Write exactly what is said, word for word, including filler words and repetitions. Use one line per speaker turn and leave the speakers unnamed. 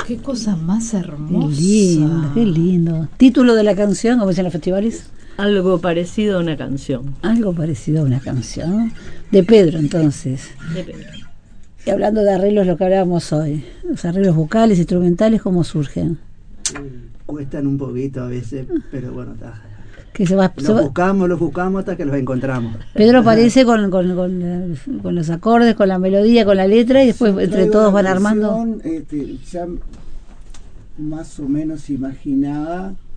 qué cosa más hermosa.
Qué lindo, qué lindo. ¿Título de la canción, como dicen los festivales?
Algo parecido a una canción.
Algo parecido a una canción. De Pedro, entonces.
De Pedro.
Y hablando de arreglos, lo que hablábamos hoy, los arreglos vocales, instrumentales, ¿cómo surgen?
Cuestan un poquito a veces, pero bueno, está.
Que se va,
los
se va,
buscamos, los buscamos hasta que los encontramos.
Pedro aparece con, con, con, con los acordes, con la melodía, con la letra, y después
Yo
entre
traigo
todos
una
van armando.
canción, este, ya más o menos imaginada,